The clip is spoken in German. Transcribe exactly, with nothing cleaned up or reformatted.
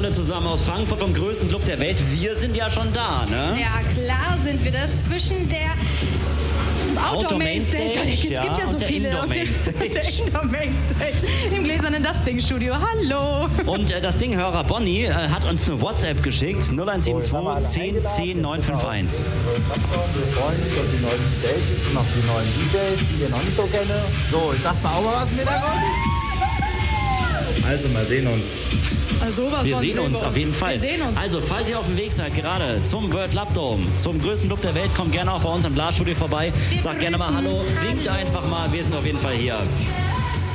alle zusammen aus Frankfurt vom größten Club der Welt. Wir sind ja schon da, ne? Ja, klar sind wir das. Zwischen der Outdoor Mainstage, es ja, gibt ja so und der viele, Indoor und der, Mainstage. und der Indoor Mainstage im gläsernen Dusting-Studio. Hallo! Und äh, das Dinghörer Bonnie äh, hat uns eine WhatsApp geschickt, null eins sieben zwei zehn zehn neun fünf eins. Wir freuen uns auf die neuen Stages und auf die neuen D Js, die wir noch nicht so kennen. So, ich sag mal auch mal was im Hintergrund. Also, mal sehen uns. Also, was Wir von sehen Silber. uns auf jeden Fall. Wir sehen uns. Also, falls ihr auf dem Weg seid, gerade zum World Lab Dome, zum größten Club der Welt, kommt gerne auch bei uns im Blasstudio vorbei. Wir Sagt gerne mal grüßen. Hallo, winkt einfach mal, wir sind auf jeden Fall hier.